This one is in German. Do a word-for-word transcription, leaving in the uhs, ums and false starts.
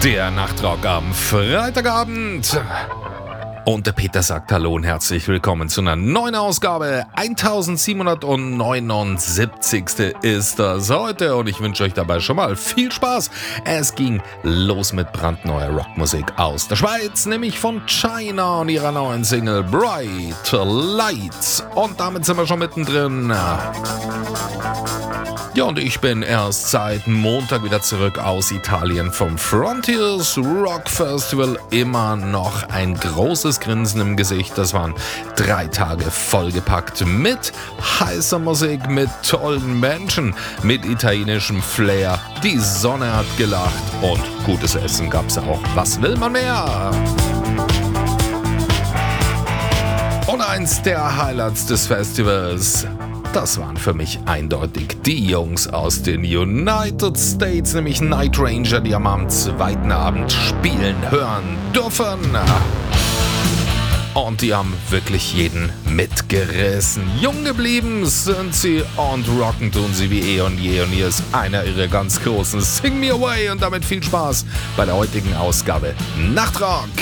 Der Nachtrock am Freitagabend. Und der Peter sagt Hallo und herzlich willkommen zu einer neuen Ausgabe. eintausendsiebenhundertneunundsiebzig. ist das heute und ich wünsche euch dabei schon mal viel Spaß. Es ging los mit brandneuer Rockmusik aus der Schweiz, nämlich von China und ihrer neuen Single Bright Lights. Und damit sind wir schon mittendrin. Ja, und ich bin erst seit Montag wieder zurück aus Italien vom Frontiers Rock Festival. Immer noch ein großes Grinsen im Gesicht. Das waren drei Tage vollgepackt mit heißer Musik, mit tollen Menschen, mit italienischem Flair. Die Sonne hat gelacht und gutes Essen gab's auch. Was will man mehr? Und eins der Highlights des Festivals, das waren für mich eindeutig die Jungs aus den United States, nämlich Night Ranger, die haben am zweiten Abend spielen hören dürfen. Und die haben wirklich jeden mitgerissen. Jung geblieben sind sie und rocken tun sie wie eh und je. Und hier ist einer ihrer ganz großen Sing Me Away. Und damit viel Spaß bei der heutigen Ausgabe Nachtrock.